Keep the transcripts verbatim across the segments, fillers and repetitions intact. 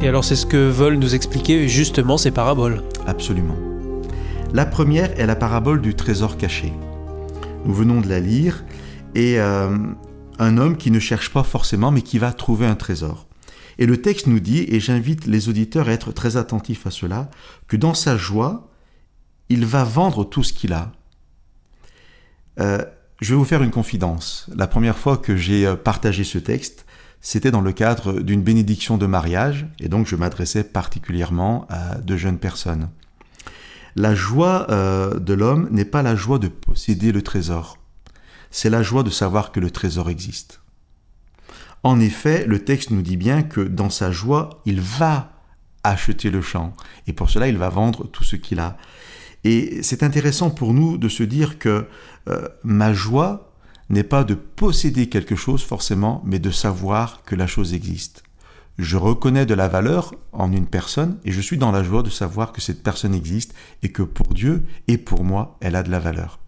Et alors c'est ce que veulent nous expliquer justement ces paraboles. Absolument. La première est la parabole du trésor caché. Nous venons de la lire, et euh, un homme qui ne cherche pas forcément, mais qui va trouver un trésor. Et le texte nous dit, et j'invite les auditeurs à être très attentifs à cela, que dans sa joie, il va vendre tout ce qu'il a. Euh, je vais vous faire une confidence. La première fois que j'ai partagé ce texte, c'était dans le cadre d'une bénédiction de mariage, et donc je m'adressais particulièrement à de jeunes personnes. La joie euh, de l'homme n'est pas la joie de posséder le trésor, c'est la joie de savoir que le trésor existe. En effet, le texte nous dit bien que dans sa joie, il va acheter le champ, et pour cela, il va vendre tout ce qu'il a. Et c'est intéressant pour nous de se dire que euh, ma joie n'est pas de posséder quelque chose forcément, mais de savoir que la chose existe. Je reconnais de la valeur en une personne et je suis dans la joie de savoir que cette personne existe et que pour Dieu et pour moi, elle a de la valeur.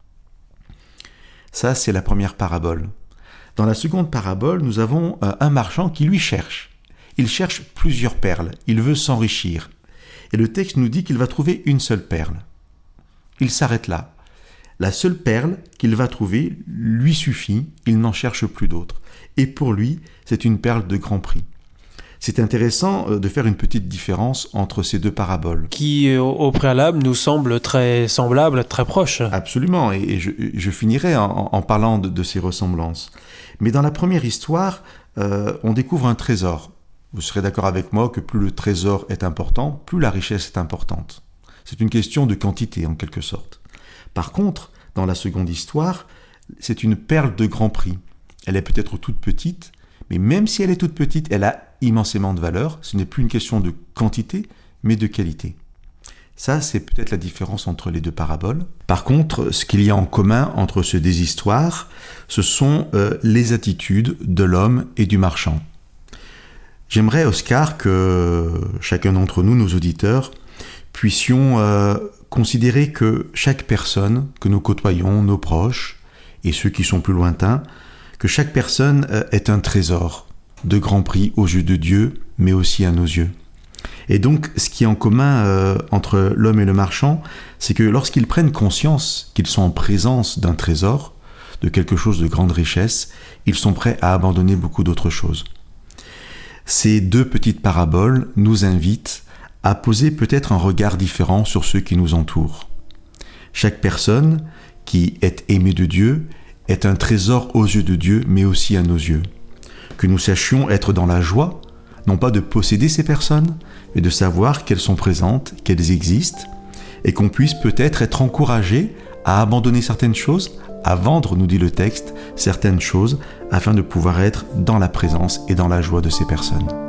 Ça, c'est la première parabole. Dans la seconde parabole, nous avons un marchand qui lui cherche. Il cherche plusieurs perles, il veut s'enrichir. Et le texte nous dit qu'il va trouver une seule perle. Il s'arrête là. La seule perle qu'il va trouver lui suffit, il n'en cherche plus d'autres. Et pour lui, c'est une perle de grand prix. C'est intéressant de faire une petite différence entre ces deux paraboles. Qui, au préalable, nous semblent très semblables, très proches. Absolument, et je, je finirai en, en parlant de, de ces ressemblances. Mais dans la première histoire, euh, on découvre un trésor. Vous serez d'accord avec moi que plus le trésor est important, plus la richesse est importante. C'est une question de quantité, en quelque sorte. Par contre, dans la seconde histoire, c'est une perle de grand prix. Elle est peut-être toute petite, mais même si elle est toute petite, elle a immensément de valeur. Ce n'est plus une question de quantité, mais de qualité. Ça, c'est peut-être la différence entre les deux paraboles. Par contre, ce qu'il y a en commun entre ces deux histoires, ce sont euh, les attitudes de l'homme et du marchand. J'aimerais, Oscar, que chacun d'entre nous, nos auditeurs, puissions euh, considérer que chaque personne que nous côtoyons, nos proches, et ceux qui sont plus lointains, que chaque personne euh, est un trésor de grand prix aux yeux de Dieu, mais aussi à nos yeux. Et donc, ce qui est en commun euh, entre l'homme et le marchand, c'est que lorsqu'ils prennent conscience qu'ils sont en présence d'un trésor, de quelque chose de grande richesse, ils sont prêts à abandonner beaucoup d'autres choses. Ces deux petites paraboles nous invitent à poser peut-être un regard différent sur ceux qui nous entourent. Chaque personne qui est aimée de Dieu est un trésor aux yeux de Dieu, mais aussi à nos yeux. Que nous sachions être dans la joie, non pas de posséder ces personnes, mais de savoir qu'elles sont présentes, qu'elles existent, et qu'on puisse peut-être être encouragés à abandonner certaines choses, à vendre, nous dit le texte, certaines choses, afin de pouvoir être dans la présence et dans la joie de ces personnes.